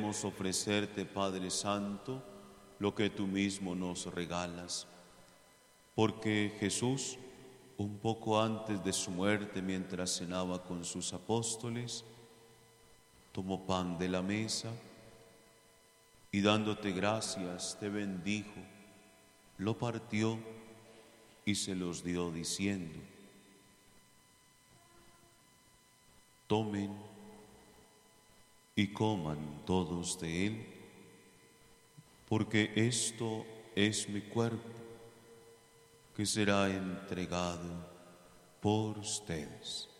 queremos ofrecerte, Padre Santo, lo que tú mismo nos regalas. Porque Jesús, un poco antes de su muerte, mientras cenaba con sus apóstoles, tomó pan de la mesa y dándote gracias, te bendijo, lo partió y se los dio diciendo: tomen y coman todos de él, porque esto es mi cuerpo, que será entregado por ustedes.